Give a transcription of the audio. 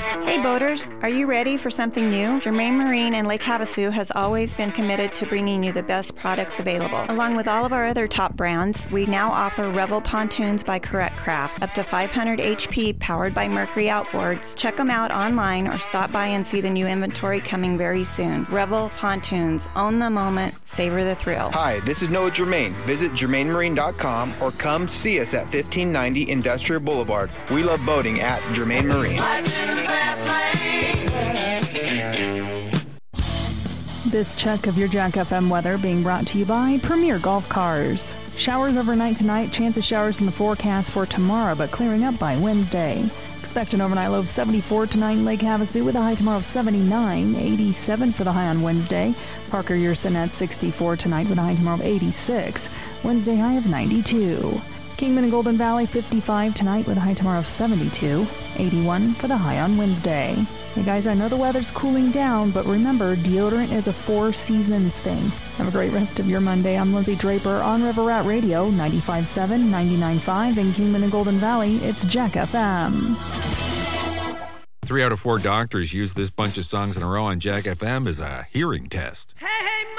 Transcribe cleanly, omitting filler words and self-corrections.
Hey boaters, are you ready for something new? Germain Marine and Lake Havasu has always been committed to bringing you the best products available. Along with all of our other top brands, we now offer Revel pontoons by Correct Craft, up to 500 HP, powered by Mercury outboards. Check them out online or stop by and see the new inventory coming very soon. Revel pontoons, own the moment, savor the thrill. Hi, this is Noah Germain. Visit GermainMarine.com or come see us at 1590 Industrial Boulevard. We love boating at Germain Marine. This check of your Jack FM weather being brought to you by Premier Golf Cars. Showers overnight tonight, chance of showers in the forecast for tomorrow, but clearing up by Wednesday. Expect an overnight low of 74 tonight in Lake Havasu with a high tomorrow of 79, 87 for the high on Wednesday. Parker, you're sitting at 64 tonight with a high tomorrow of 86. Wednesday high of 92. Kingman and Golden Valley, 55 tonight with a high tomorrow of 72, 81 for the high on Wednesday. Hey guys, I know the weather's cooling down, but remember, deodorant is a 4 seasons thing. Have a great rest of your Monday. I'm Lindsay Draper on River Rat Radio, 95.7, 99.5 in Kingman and Golden Valley. It's Jack FM. 3 out of 4 doctors use this bunch of songs in a row on Jack FM as a hearing test. Hey,